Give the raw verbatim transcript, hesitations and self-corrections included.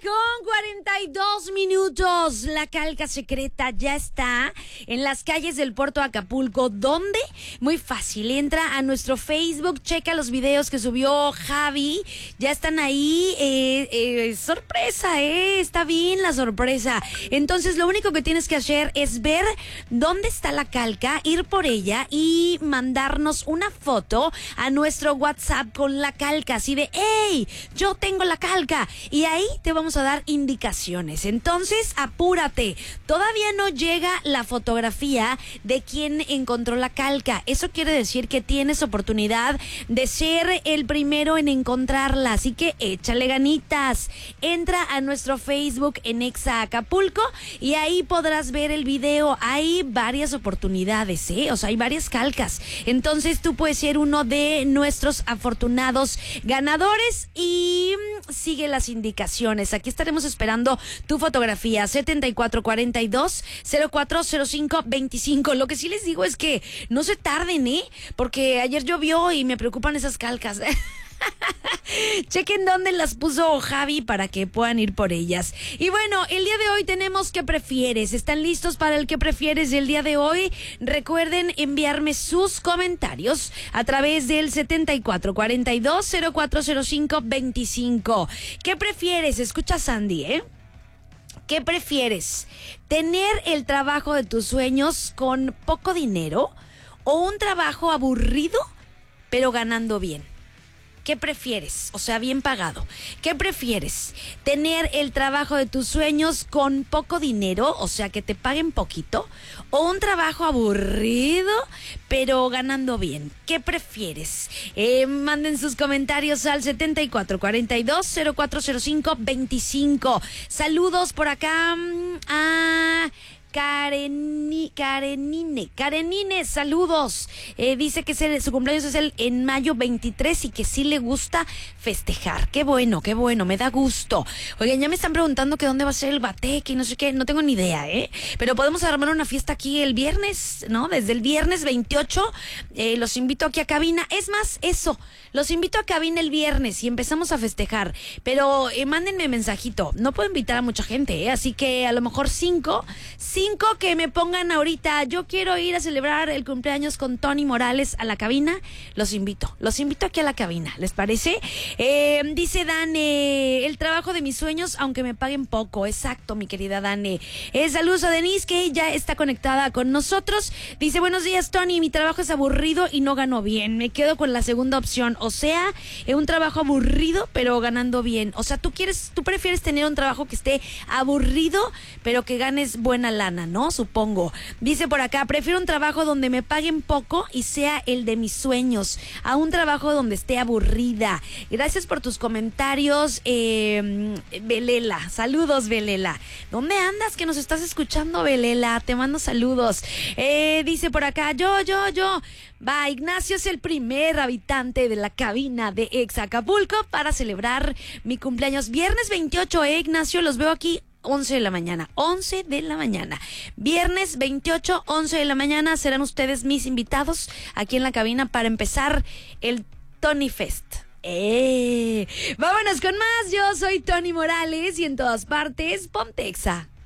con cuarenta y dos minutos. La calca secreta ya está en las calles del puerto de Acapulco. ¿Dónde? Muy fácil. Entra a nuestro Facebook, checa los videos que subió Javi. Ya están ahí. Eh, eh, sorpresa, ¿eh? Está bien la sorpresa. Entonces, lo único que tienes que hacer es ver dónde está la calca, ir por ella y mandarnos una foto a nuestro WhatsApp con la calca. Así de, ¡hey! Yo tengo la calca. Y ahí te vamos a dar indicaciones. Entonces, apúrate. Todavía no llega la fotografía de quien encontró la calca. Eso quiere decir que tienes oportunidad de ser el primero en encontrarla. Así que échale ganitas. Entra a nuestro Facebook en Exa Acapulco y ahí podrás ver el video. Hay varias oportunidades, ¿eh? O sea, hay varias calcas. Entonces, tú puedes ser uno de nuestros afortunados ganadores y sigue las indicaciones. Aquí estaremos esperando tu fotografía. setenta y cuatro cuarenta y dos cero cuatro cero cinco veinticinco. Lo que sí les digo es que no se tarden, ¿eh? Porque ayer llovió y me preocupan esas calcas. Chequen dónde las puso Javi para que puedan ir por ellas. Y bueno, el día de hoy tenemos ¿qué prefieres? ¿Están listos para el ¿qué prefieres del día de hoy? Recuerden enviarme sus comentarios a través del setenta y cuatro cuarenta y dos cero cuatro cero cinco veinticinco. ¿Qué prefieres? Escucha, Sandy, ¿eh? ¿Qué prefieres? ¿Tener el trabajo de tus sueños con poco dinero o un trabajo aburrido pero ganando bien? ¿Qué prefieres? O sea, bien pagado. ¿Qué prefieres? ¿Tener el trabajo de tus sueños con poco dinero? O sea, que te paguen poquito. ¿O un trabajo aburrido, pero ganando bien? ¿Qué prefieres? Eh, manden sus comentarios al setenta y cuatro cuarenta y dos cero cuatro cero cinco veinticinco. Saludos por acá a Kareni, Karenine, Karenine, saludos. Eh, dice que se, su cumpleaños es el en mayo veintitrés y que sí le gusta festejar. Qué bueno, qué bueno, me da gusto. Oigan, ya me están preguntando que dónde va a ser el bateque y no sé qué, no tengo ni idea, ¿eh? Pero podemos armar una fiesta aquí el viernes, ¿no? Desde el viernes veintiocho, eh, los invito aquí a cabina. Es más, eso, los invito a cabina el viernes y empezamos a festejar. Pero eh, mándenme mensajito, no puedo invitar a mucha gente, ¿eh? Así que a lo mejor cinco, cinco Cinco que me pongan ahorita, yo quiero ir a celebrar el cumpleaños con Tony Morales a la cabina, los invito, los invito aquí a la cabina, ¿les parece? Eh, dice Dane, el trabajo de mis sueños, aunque me paguen poco. Exacto, mi querida Dane. Eh, saludos a Denise, que ya está conectada con nosotros. Dice, buenos días, Tony, mi trabajo es aburrido y no gano bien, me quedo con la segunda opción, o sea, eh, un trabajo aburrido, pero ganando bien. O sea, tú quieres, tú prefieres tener un trabajo que esté aburrido, pero que ganes buena lana, ¿no? Supongo. Dice por acá, prefiero un trabajo donde me paguen poco y sea el de mis sueños, a un trabajo donde esté aburrida. Gracias por tus comentarios, eh, Belela. Saludos, Belela. ¿Dónde andas que nos estás escuchando, Belela? Te mando saludos. Eh, dice por acá, yo, yo, yo. Va, Ignacio es el primer habitante de la cabina de Exa Acapulco para celebrar mi cumpleaños. Viernes veintiocho, eh, Ignacio, los veo aquí once de la mañana, once de la mañana. Viernes veintiocho, once de la mañana serán ustedes mis invitados aquí en la cabina para empezar el Tony Fest. ¡Eh! Vámonos con más. Yo soy Tony Morales y en todas partes, ponte Exa.